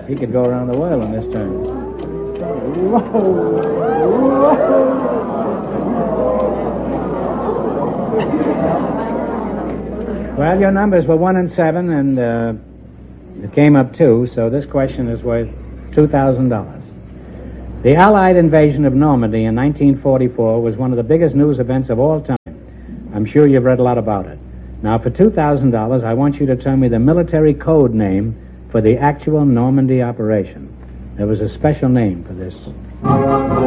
He could go around the world in this turn. Well, your numbers were 1 and 7, and it came up 2, so this question is worth $2,000. The Allied invasion of Normandy in 1944 was one of the biggest news events of all time. I'm sure you've read a lot about it. Now, for $2,000, I want you to tell me the military code name for the actual Normandy operation. There was a special name for this.